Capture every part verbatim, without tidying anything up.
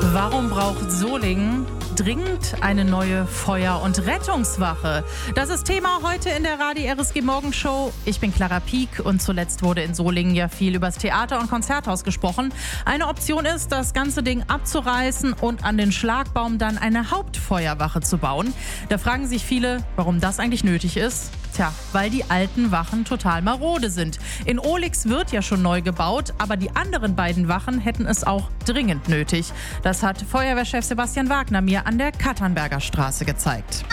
Warum braucht Solingen dringend eine neue Feuer- und Rettungswache? Das ist Thema heute in der Radio R S G Morgenshow. Ich bin Clara Pieck und zuletzt wurde in Solingen ja viel über das Theater- und Konzerthaus gesprochen. Eine Option ist, das ganze Ding abzureißen und an den Schlagbaum dann eine Hauptfeuerwache zu bauen. Da fragen sich viele, warum das eigentlich nötig ist. Tja, weil die alten Wachen total marode sind. In Ohlix wird ja schon neu gebaut, aber die anderen beiden Wachen hätten es auch dringend nötig. Das hat Feuerwehrchef Sebastian Wagner mir an der Katternberger Straße gezeigt.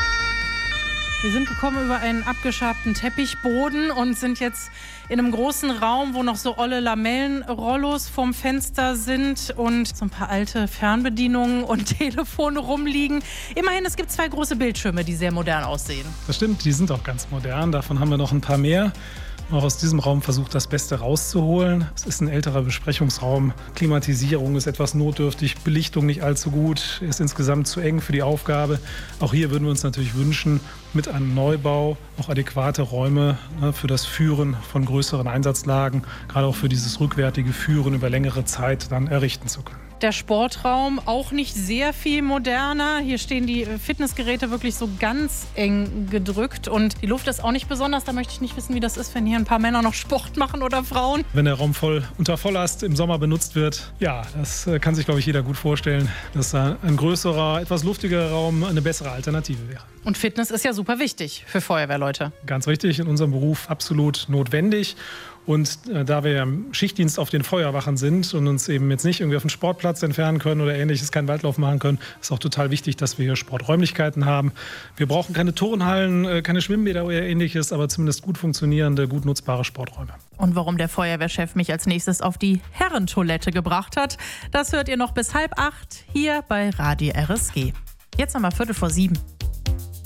Wir sind gekommen über einen abgeschabten Teppichboden und sind jetzt in einem großen Raum, wo noch so olle Lamellenrollos vorm Fenster sind und so ein paar alte Fernbedienungen und Telefone rumliegen. Immerhin, es gibt zwei große Bildschirme, die sehr modern aussehen. Das stimmt, die sind auch ganz modern. Davon haben wir noch ein paar mehr. Auch aus diesem Raum versucht, das Beste rauszuholen. Es ist ein älterer Besprechungsraum. Klimatisierung ist etwas notdürftig, Belichtung nicht allzu gut, ist insgesamt zu eng für die Aufgabe. Auch hier würden wir uns natürlich wünschen, mit einem Neubau auch adäquate Räume ne, für das Führen von größeren Einsatzlagen, gerade auch für dieses rückwärtige Führen über längere Zeit dann errichten zu können. Der Sportraum auch nicht sehr viel moderner. Hier stehen die Fitnessgeräte wirklich so ganz eng gedrückt und die Luft ist auch nicht besonders. Da möchte ich nicht wissen, wie das ist, wenn hier ein paar Männer noch Sport machen oder Frauen. Wenn der Raum voll unter Volllast im Sommer benutzt wird, ja, das kann sich, glaube ich, jeder gut vorstellen, dass ein größerer, etwas luftigerer Raum eine bessere Alternative wäre. Und Fitness ist ja super wichtig für Feuerwehrleute. Ganz richtig, in unserem Beruf absolut notwendig. Und äh, da wir ja im Schichtdienst auf den Feuerwachen sind und uns eben jetzt nicht irgendwie auf den Sportplatz entfernen können oder ähnliches, keinen Waldlauf machen können, ist auch total wichtig, dass wir hier Sporträumlichkeiten haben. Wir brauchen keine Turnhallen, äh, keine Schwimmbäder oder ähnliches, aber zumindest gut funktionierende, gut nutzbare Sporträume. Und warum der Feuerwehrchef mich als nächstes auf die Herrentoilette gebracht hat, das hört ihr noch bis halb acht hier bei Radio R S G. Jetzt nochmal Viertel vor sieben.